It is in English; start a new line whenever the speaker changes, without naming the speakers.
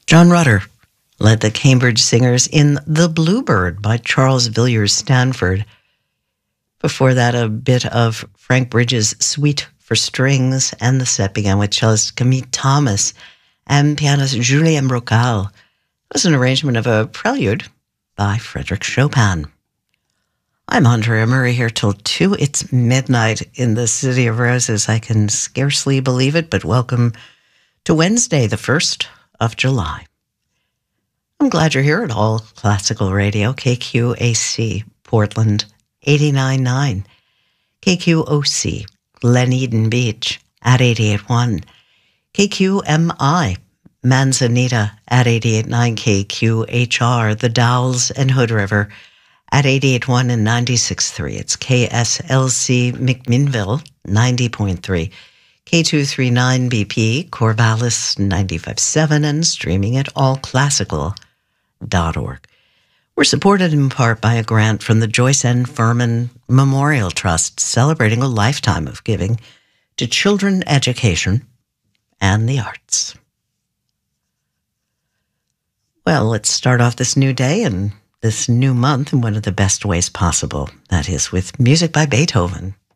John Rutter led the Cambridge Singers in The Bluebird by Charles Villiers Stanford. Before that, a bit of Frank Bridges' Suite for Strings, and the set began with cellist Camille Thomas and pianist Julien Brocal. It was an arrangement of a prelude by Frédéric Chopin. I'm Andrea Murray here till 2. It's midnight in the City of Roses. I can scarcely believe it, but welcome to Wednesday, the 1st of July. I'm glad you're here at All Classical Radio, KQAC, Portland 89.9, KQOC, Glen Eden Beach at 88.1, KQMI, Manzanita at 88.9, KQHR, The Dalles and Hood River at 88.1 and 96.3. It's KSLC McMinnville 90.3. K239BP, Corvallis 95.7, and streaming at allclassical.org. We're supported in part by a grant from the Joyce N. Furman Memorial Trust, celebrating a lifetime of giving to children education and the arts. Well, let's start off this new day and this new month in one of the best ways possible. That is with music by Beethoven.